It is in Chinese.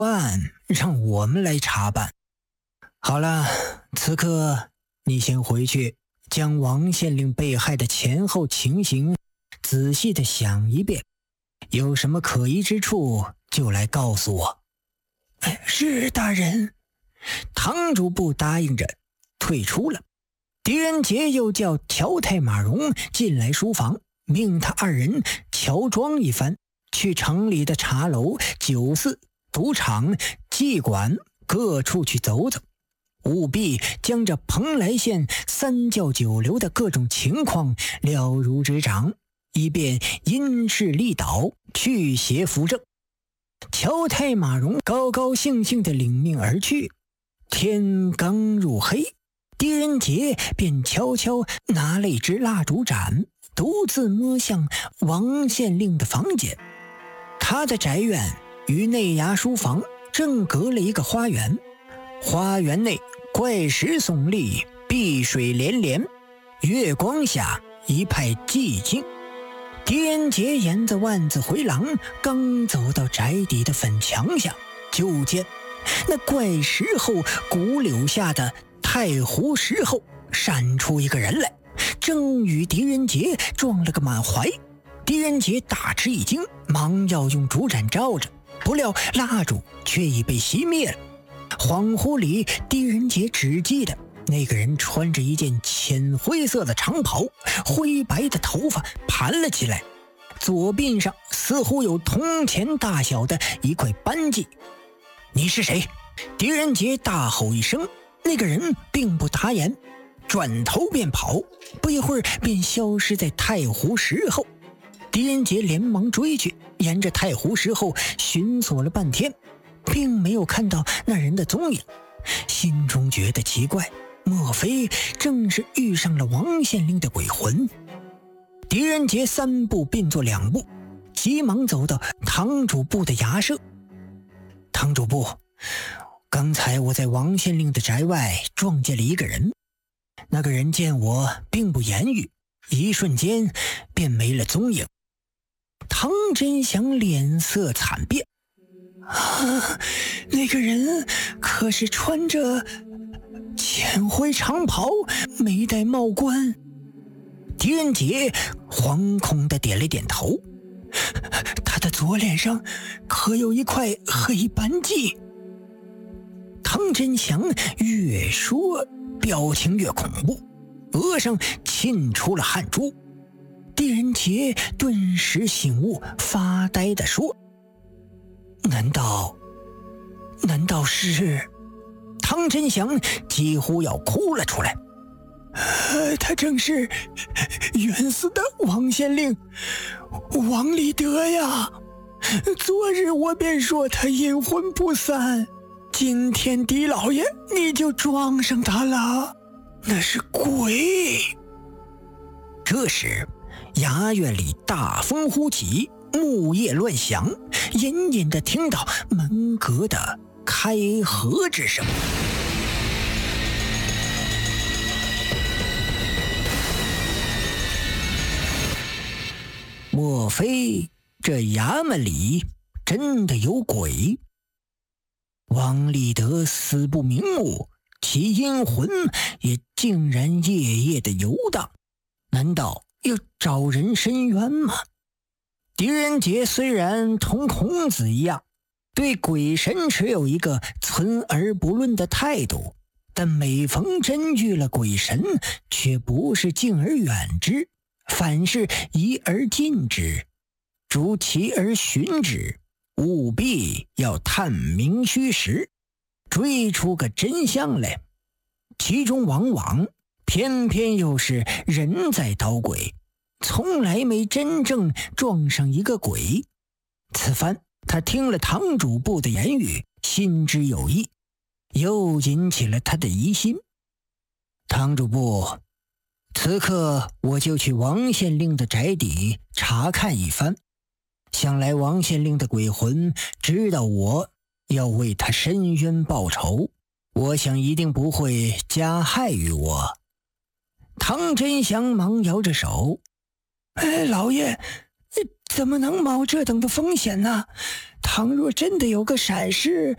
案让我们来查办。好了，此刻你先回去，将王县令被害的前后情形仔细的想一遍，有什么可疑之处就来告诉我。 是大人。 堂主簿答应着退出了。狄仁杰又叫乔太马荣进来书房，命他二人乔装一番，去城里的茶楼、酒肆、赌场、妓馆各处去走走，务必将这蓬莱县三教九流的各种情况了如指掌，以便因势利导，去邪扶正。乔太马荣高高兴兴地领命而去。天刚入黑，狄仁杰便悄悄拿了一支蜡烛盏，独自摸向王县令的房间。他的宅院与内衙书房正隔了一个花园，花园内怪石耸立，碧水连连，月光下一派寂静。狄仁杰沿着万子回廊刚走到宅邸的粉墙下，就见那怪石后古柳下的太湖石后闪出一个人来，正与狄仁杰撞了个满怀。狄仁杰大吃一惊，忙要用烛盏照着，不料蜡烛却已被熄灭了。恍惚里，狄仁杰只记得那个人穿着一件浅灰色的长袍，灰白的头发盘了起来，左鬓上似乎有铜钱大小的一块斑迹。你是谁？狄仁杰大吼一声，那个人并不答言，转头便跑，不一会儿便消失在太湖石后。狄仁杰连忙追去，沿着太湖石后寻索了半天，并没有看到那人的踪影，心中觉得奇怪，莫非正是遇上了王县令的鬼魂？狄仁杰三步并作两步，急忙走到堂主簿的衙舍。堂主簿，刚才我在王县令的宅外撞见了一个人，那个人见我并不言语，一瞬间便没了踪影。唐真祥脸色惨变， 那个人可是穿着浅灰长袍，没戴帽冠？ 狄仁杰惶恐地点了点头。 他的左脸上可有一块黑斑迹？ 唐真祥越说表情越恐怖，额上沁出了汗珠。狄仁杰顿时醒悟，发呆地说：难道是……唐真祥几乎要哭了出来。 他正是冤死的王县令王立德呀！昨日我便说他阴魂不散，今天狄老爷你就撞上他了，那是鬼！ 这时衙院里大风呼起，木叶乱响，隐隐地听到门阁的开合之声。莫非这衙门里真的有鬼？王立德死不瞑目，其阴魂也竟然夜夜的游荡，难道要找人伸冤吗？狄仁杰虽然同孔子一样对鬼神持有一个存而不论的态度，但每逢真遇了鬼神，却不是敬而远之，反是疑而近之，逐其而寻之，务必要探明虚实，追出个真相来。其中往往偏偏又是人在捣鬼，从来没真正撞上一个鬼。此番他听了堂主簿的言语，心知有意，又引起了他的疑心。堂主簿，此刻我就去王县令的宅邸查看一番，想来王县令的鬼魂知道我要为他伸冤报仇，我想一定不会加害于我。唐真祥忙摇着手： 老爷怎么能冒这等的风险呢？倘若真的有个闪失，